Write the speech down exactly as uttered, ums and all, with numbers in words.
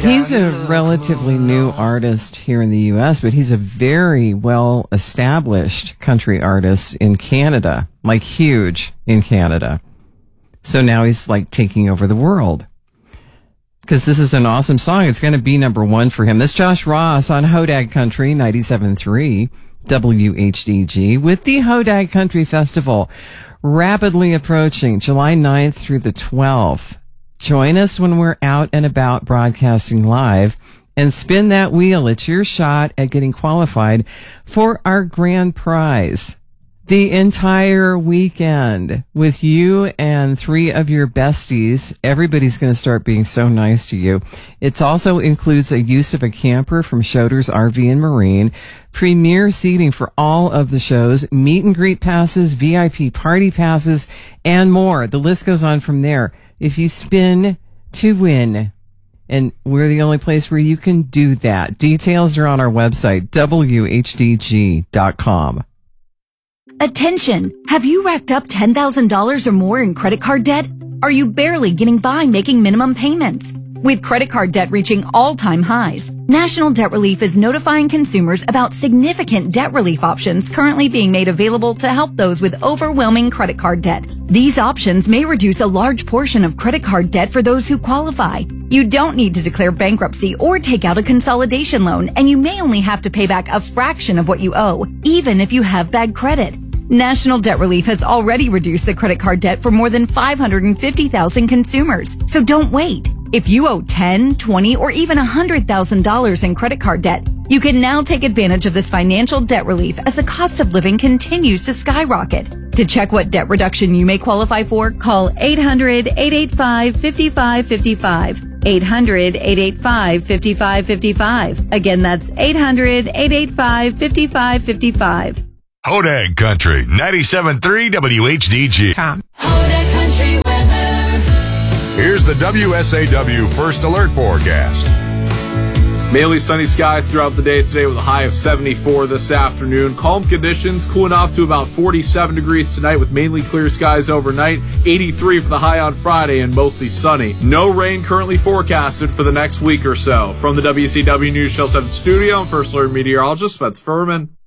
He's a relatively new artist here in the U S, but he's a very well-established country artist in Canada, like huge in Canada. So now he's like taking over the world. Because this is an awesome song. It's going to be number one for him. This Josh Ross on Hodag Country, ninety-seven point three W H D G, with the Hodag Country Festival rapidly approaching July ninth through the twelfth. Join us when we're out and about broadcasting live and spin that wheel. It's your shot at getting qualified for our grand prize. The entire weekend with you and three of your besties. Everybody's going to start being so nice to you. It also includes a use of a camper from Schroeder's R V and Marine, premier seating for all of the shows, meet and greet passes, V I P party passes, and more. The list goes on from there. If you spin to win, and we're the only place where you can do that. Details are on our website, W H D G dot com. Attention! Have you racked up ten thousand dollars or more in credit card debt? Are you barely getting by making minimum payments? With credit card debt reaching all-time highs, National Debt Relief is notifying consumers about significant debt relief options currently being made available to help those with overwhelming credit card debt. These options may reduce a large portion of credit card debt for those who qualify. You don't need to declare bankruptcy or take out a consolidation loan, and you may only have to pay back a fraction of what you owe, even if you have bad credit. National Debt Relief has already reduced the credit card debt for more than five hundred fifty thousand consumers. So don't wait. If you owe ten, twenty, or even one hundred thousand dollars in credit card debt, you can now take advantage of this financial debt relief as the cost of living continues to skyrocket. To check what debt reduction you may qualify for, call eight hundred, eight eight five, five five five five. eight hundred, eight eight five, five five five five. Again, that's eight hundred, eight eight five, five five five five. Hodag Country, ninety-seven point three W H D G. Hodag Country weather. Here's the W S A W First Alert forecast. Mainly sunny skies throughout the day today with a high of seventy-four this afternoon. Calm conditions, cooling off to about forty-seven degrees tonight with mainly clear skies overnight. eighty-three for the high on Friday and mostly sunny. No rain currently forecasted for the next week or so. From the W C W News Channel seven studio, I'm First Alert meteorologist Spencer Furman.